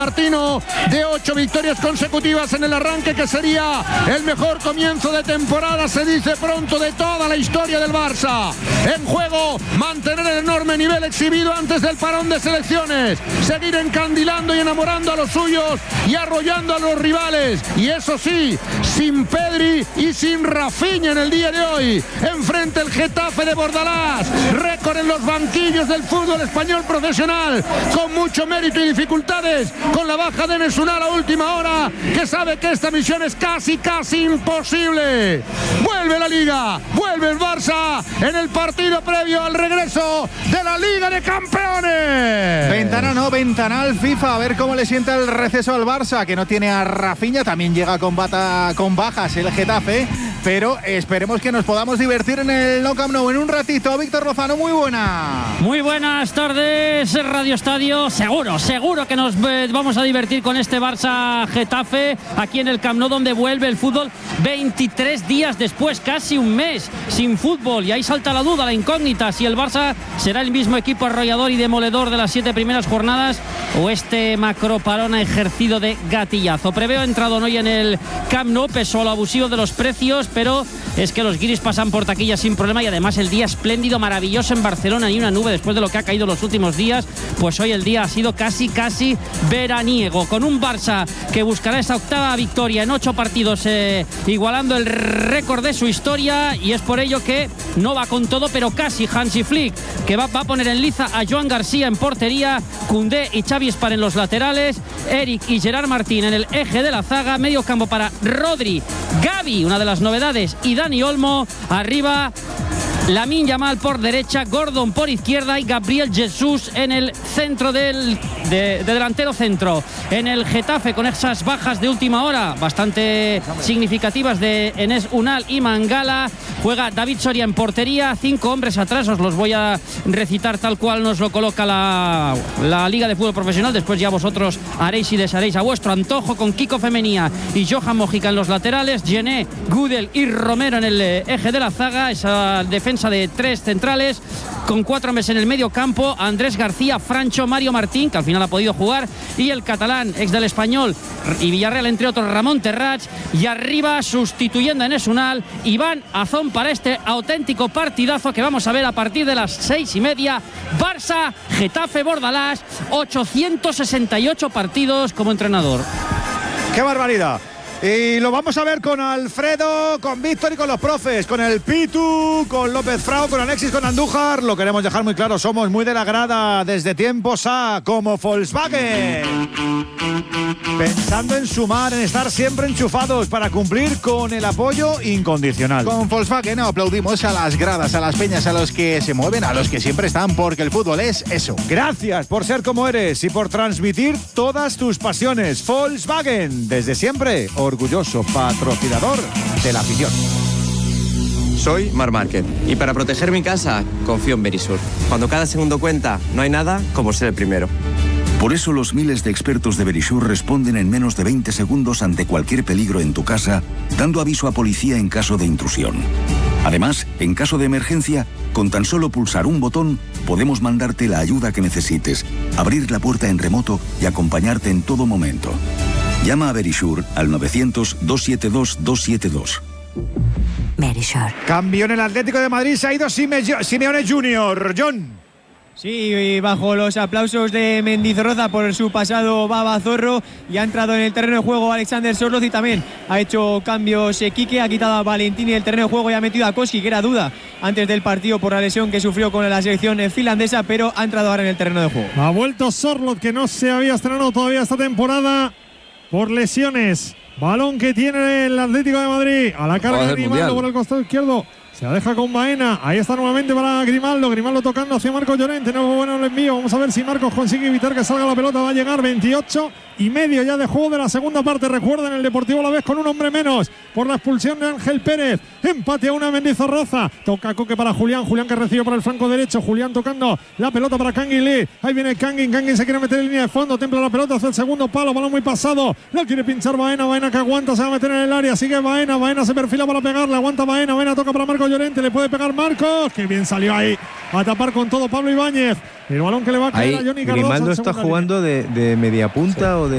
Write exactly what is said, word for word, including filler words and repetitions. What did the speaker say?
Martino de ocho victorias consecutivas en el arranque, que sería el mejor comienzo de temporada, se dice pronto, de toda la historia del Barça. En juego, mantener el enorme nivel exhibido antes del parón de selecciones, seguir encandilando y enamorando a los suyos y arrollando a los rivales, y eso sí, sin Pedri y sin Rafinha en el día de hoy. Enfrente el Getafe de Bordalás, récord en los banquillos del fútbol español profesional, con mucho mérito y dificultades, con la baja de Enes Unal a última hora, que sabe que esta misión es casi, casi imposible. Vuelve la Liga, vuelve el Barça en el partido previo al regreso de la Liga de Campeones. Ventana no, ventanal FIFA, a ver cómo le sienta el receso al Barça, que no tiene a Rafinha, también llega con, bata, con bajas el Getafe, pero esperemos que nos podamos divertir en el Nou Camp Nou en un ratito. Víctor Lozano, muy buena. Muy buenas tardes, Radio Estadio. Seguro, seguro que nos eh, vamos a divertir con este Barça-Getafe aquí en el Camp Nou, donde vuelve el fútbol veintitrés días después, casi un mes sin fútbol. Y ahí salta la duda, la incógnita, si el Barça será el mismo equipo arrollador y demoledor de las siete primeras jornadas o este macroparón ejercido de gatillazo. Preveo entrado hoy en el Camp Nou, peso a lo abusivo de los precios, pero es que los guiris pasan por taquilla sin problema, y además el día espléndido, maravilloso en Barcelona, ni una nube después de lo que ha caído los últimos días. Pues hoy el día ha sido casi, casi veraniego, con un Barça que buscará esa octava victoria en ocho partidos, eh, igualando el récord de su historia, y es por ello que no va con todo, pero casi. Hansi Flick, que va, va a poner en liza a Joan García en portería, Koundé y Xavi Espar en los laterales, Eric y Gerard Martín en el eje de la zaga, medio campo para Rodri, Gavi, una de las novedades, y Dani Olmo arriba. Lamine Yamal por derecha, Gordon por izquierda y Gabriel Jesús en el centro del de, de delantero centro. En el Getafe, con esas bajas de última hora bastante significativas de Enes Unal y Mangala, juega David Soria en portería, cinco hombres atrás, os los voy a recitar tal cual nos lo coloca la, la Liga de Fútbol Profesional, después ya vosotros haréis y desharéis a vuestro antojo, con Kiko Femenía y Johan Mojica en los laterales, Gené, Gudel y Romero en el eje de la zaga, esa defensa de tres centrales, con cuatro hombres en el medio campo, Andrés García, Francho, Mario Martín, que al final ha podido jugar, y el catalán, ex del Español y Villarreal, entre otros, Ramón Terrats, y arriba, sustituyendo a Enes Unal, Iván Azón, para este auténtico partidazo que vamos a ver a partir de las seis y media. Barça, Getafe, Bordalás, ochocientos sesenta y ocho partidos como entrenador. ¡Qué barbaridad! Y lo vamos a ver con Alfredo, con Víctor y con los profes, con el Pitu, con López Frau, con Alexis, con Andújar. Lo queremos dejar muy claro, somos muy de la grada desde tiempos a como Volkswagen. Pensando en sumar, en estar siempre enchufados para cumplir con el apoyo incondicional. Con Volkswagen aplaudimos a las gradas, a las peñas, a los que se mueven, a los que siempre están, porque el fútbol es eso. Gracias por ser como eres y por transmitir todas tus pasiones. Volkswagen, desde siempre, orgulloso patrocinador de la afición. Soy Marc Márquez y para proteger mi casa confío en Verisur. Cuando cada segundo cuenta, no hay nada como ser el primero. Por eso los miles de expertos de Verisur responden en menos de veinte segundos ante cualquier peligro en tu casa, dando aviso a policía en caso de intrusión. Además, en caso de emergencia, con tan solo pulsar un botón, podemos mandarte la ayuda que necesites, abrir la puerta en remoto y acompañarte en todo momento. Llama a Verisur al novecientos, doscientos setenta y dos, doscientos setenta y dos. Verisur. Cambio en el Atlético de Madrid, se ha ido Simeone Junior. John. Sí, y bajo los aplausos de Mendizorroza por su pasado Baba Zorro, y ha entrado en el terreno de juego Alexander Sørloth, y también ha hecho cambios Quique, ha quitado a Valentini del terreno de juego y ha metido a Koski, que era duda antes del partido por la lesión que sufrió con la selección finlandesa, pero ha entrado ahora en el terreno de juego. Ha vuelto Sørloth, que no se había estrenado todavía esta temporada por lesiones. Balón que tiene el Atlético de Madrid, a la carga de Grimaldo por el costado izquierdo. Se la deja con Baena. Ahí está nuevamente para Grimaldo. Grimaldo tocando hacia Marcos Llorente. No bueno el envío. Vamos a ver si Marcos consigue evitar que salga la pelota. Va a llegar veintiocho y medio ya de juego de la segunda parte. Recuerden, el Deportivo Alavés con un hombre menos por la expulsión de Ángel Pérez. Empate a una Mendizorroza. Toca Coque para Julián. Julián que recibe por el flanco derecho. Julián tocando la pelota para Kangin Lee. Ahí viene Kangin. Kangin se quiere meter en línea de fondo. Templa la pelota hacia el segundo palo. Balón muy pasado. No quiere pinchar Baena. Baena que aguanta. Se va a meter en el área. Sigue Baena. Baena se perfila para pegarle. Aguanta Baena. Baena toca para Marcos Llorente. Le puede pegar Marcos. Que bien salió ahí a tapar con todo Pablo Ibáñez. El balón que le va a caer ahí, a Johnny Cardoso. Grimaldo está jugando de, de media punta, sí, o de